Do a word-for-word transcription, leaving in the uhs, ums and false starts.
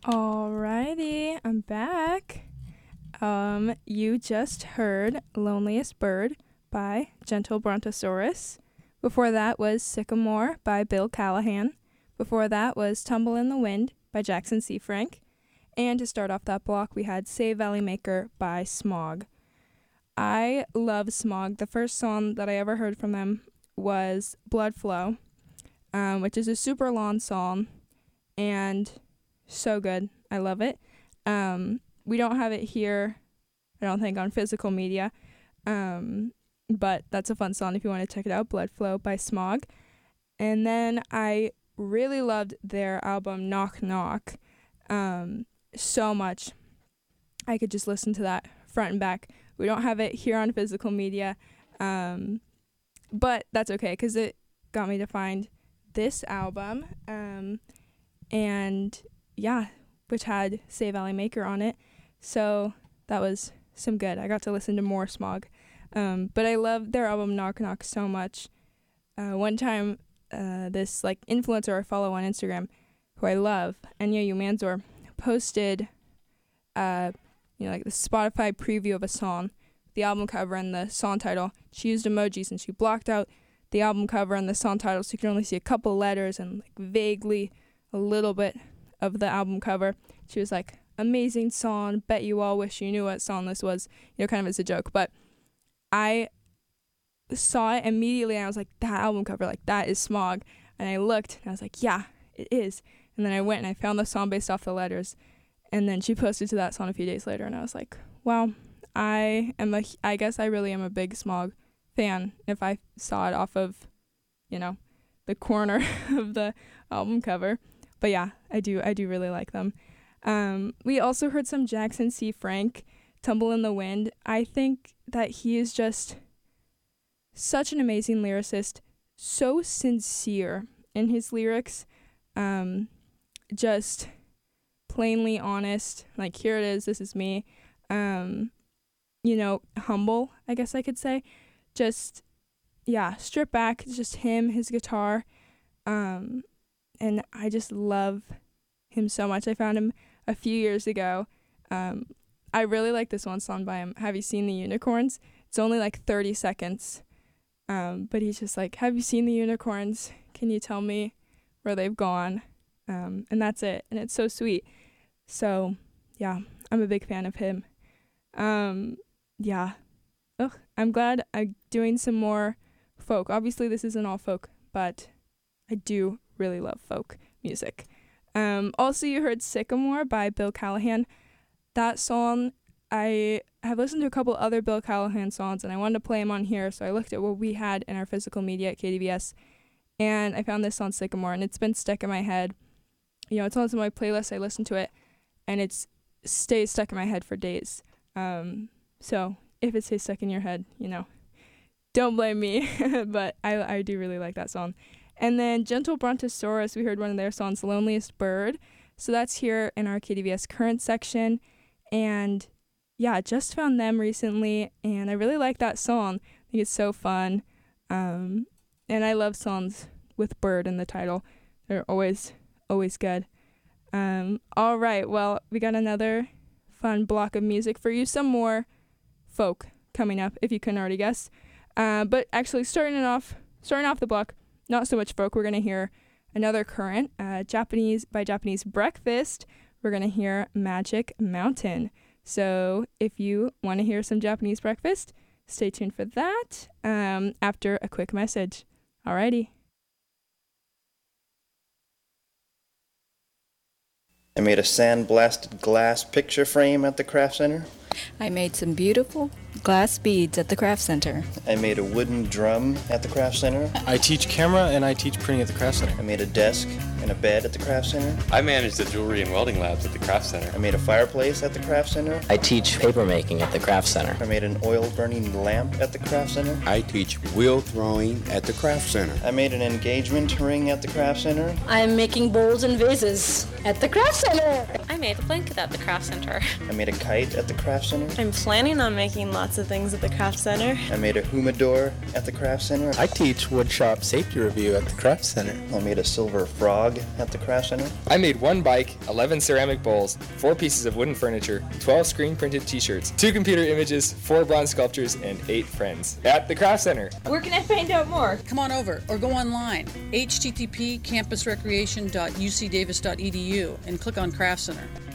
Alrighty, I'm back. Um, you just heard Loneliest Bird by Gentle Brontosaurus. Before that was Sycamore by Bill Callahan. Before that was Tumble in the Wind by Jackson C. Frank. And to start off that block, we had Save Valley Maker by Smog. I love Smog. The first song that I ever heard from them was Blood Flow, um, which is a super long song, and so good. I love it. Um, we don't have it here, I don't think, on physical media, um, but that's a fun song if you want to check it out, Blood Flow by Smog. And then I really loved their album Knock Knock um, so much. I could just listen to that front and back. We don't have it here on physical media, um, but that's okay because it got me to find this album, um, and yeah, which had Save Valley Maker on it. So that was some good. I got to listen to more Smog. Um, but I love their album Knock Knock so much. Uh, one time, uh, this like influencer I follow on Instagram, who I love, Enya Umanzor, posted uh, you know, like the Spotify preview of a song, the album cover and the song title. She used emojis and she blocked out the album cover and the song title so you can only see a couple letters and like vaguely a little bit of the album cover. She was like, amazing song, bet you all wish you knew what song this was, you know, kind of as a joke. But I saw it immediately and I was like, that album cover, like that is Smog. And I looked and I was like, yeah, it is. And then I went and I found the song based off the letters, and then she posted to that song a few days later, and I was like, wow, I am a, I guess I really am a big Smog fan if I saw it off of, you know, the corner of the album cover. But yeah, I do I do really like them. Um, we also heard some Jackson C. Frank, Tumble in the Wind. I think that he is just such an amazing lyricist, so sincere in his lyrics, um, just plainly honest, like here it is, this is me, um, you know, humble, I guess I could say. Just, yeah, strip back, it's just him, his guitar, um, and I just love him so much. I found him a few years ago. Um, I really like this one song by him, Have You Seen the Unicorns? It's only like thirty seconds, um, but he's just like, have you seen the unicorns? Can you tell me where they've gone? Um, and that's it, and it's so sweet. So, yeah, I'm a big fan of him. Um, yeah. Ugh, I'm glad I'm doing some more folk. Obviously, this isn't all folk, but I do really love folk music. Um, also, you heard Sycamore by Bill Callahan. That song, I have listened to a couple other Bill Callahan songs, and I wanted to play them on here, so I looked at what we had in our physical media at K D B S, and I found this song, Sycamore, and it's been stuck in my head. You know, it's on my playlist, I listen to it, and it's stays stuck in my head for days. Um, so if it stays stuck in your head, you know, don't blame me, but I, I do really like that song. And then Gentle Brontosaurus, we heard one of their songs, Loneliest Bird. So that's here in our K D V S current section. And yeah, just found them recently, and I really like that song. I think it's so fun. Um, and I love songs with bird in the title. They're always, always good. Um, all right, well, we got another fun block of music for you. Some more folk coming up, if you couldn't already guess. Uh, but actually, starting it off, starting off the block, not so much folk. We're going to hear another current, uh, Japanese by Japanese Breakfast. We're going to hear Magic Mountain. So if you want to hear some Japanese Breakfast, stay tuned for that um, after a quick message. Alrighty. I made a sandblasted glass picture frame at the Craft Center. I made some beautiful glass beads at the Craft Center. I made a wooden drum at the Craft Center. I teach camera and I teach printing at the Craft Center. I made a desk and a bed at the Craft Center. I manage the jewelry and welding labs at the Craft Center. I made a fireplace at the Craft Center. I teach paper making at the Craft Center. I made an oil burning lamp at the Craft Center. I teach wheel throwing at the Craft Center. I made an engagement ring at the Craft Center. I'm making bowls and vases. at the Craft Center. I made a blanket at the Craft Center. I made a kite at the Craft Center. I'm planning on making lots of things at the Craft Center. I made a humidor at the Craft Center. I teach woodshop safety review at the Craft Center. I made a silver frog at the Craft Center. I made one bike, eleven ceramic bowls, four pieces of wooden furniture, twelve screen printed t-shirts, two computer images, four bronze sculptures, and eight friends at the Craft Center. Where can I find out more? Come on over or go online, h t t p campus recreation dot u c davis dot e d u, and click on Craft Center.